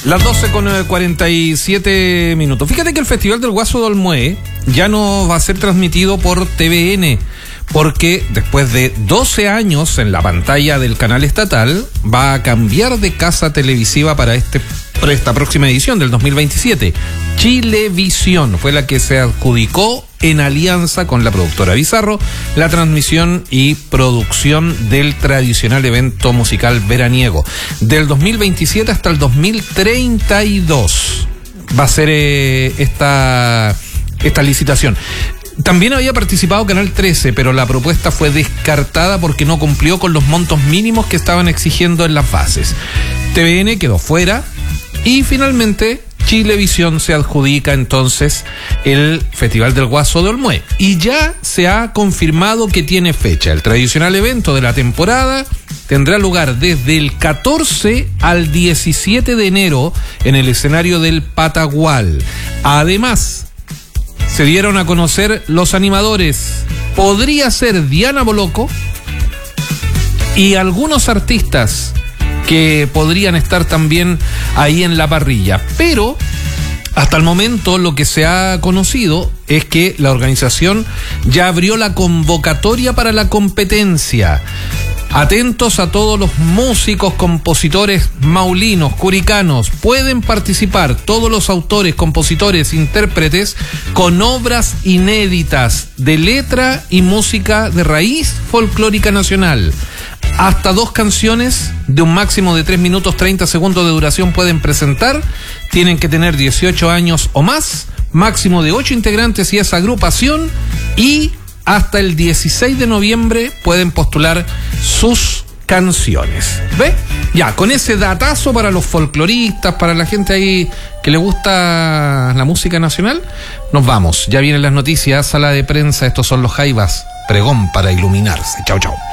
Las 12:47. Fíjate que el Festival del Guaso de Olmué ya no va a ser transmitido por TVN, porque después de 12 años en la pantalla del canal estatal, va a cambiar de casa televisiva para esta próxima edición del 2027. Chilevisión fue la que se adjudicó en alianza con la productora Bizarro la transmisión y producción del tradicional evento musical veraniego. Del 2027 hasta el 2032 va a ser esta licitación. También había participado Canal 13, pero la propuesta fue descartada porque no cumplió con los montos mínimos que estaban exigiendo en las bases. TVN quedó fuera y finalmente Chilevisión se adjudica entonces el Festival del Guaso de Olmué. Y ya se ha confirmado que tiene fecha. El tradicional evento de la temporada tendrá lugar desde el 14 al 17 de enero en el escenario del Patagual. Además, se dieron a conocer los animadores. Podría ser Diana Boloco y algunos artistas que podrían estar también ahí en la parrilla. Pero hasta el momento lo que se ha conocido es que la organización ya abrió la convocatoria para la competencia. Atentos a todos los músicos, compositores maulinos, curicanos. Pueden participar todos los autores, compositores, intérpretes con obras inéditas de letra y música de raíz folclórica nacional. Hasta 2 canciones de un máximo de 3 minutos 30 segundos de duración pueden presentar. Tienen que tener 18 años o más, máximo de 8 integrantes y esa agrupación, y hasta el 16 de noviembre pueden postular sus canciones. ¿Ve? Ya, con ese datazo para los folcloristas, para la gente ahí que le gusta la música nacional, nos vamos. Ya vienen las noticias, sala de prensa, estos son los Jaivas, pregón para iluminarse. Chau, chau.